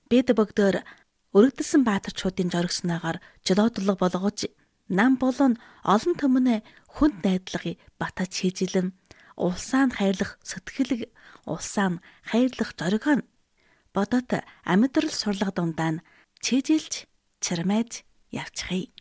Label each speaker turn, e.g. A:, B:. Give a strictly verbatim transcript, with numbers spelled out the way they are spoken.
A: Бид бөгдөөр өргөдөлсөн баатарчуудын жоргснаагаар жолоодлого болгож нам болон олон төмнө хүнд найдлагыг батаж хийжилэн улсаан хайрлах сэтгэлэг улсаан хайрлах зоригоо бодот амьдрал сурлага дундаа чижилж чармайж явчихъя.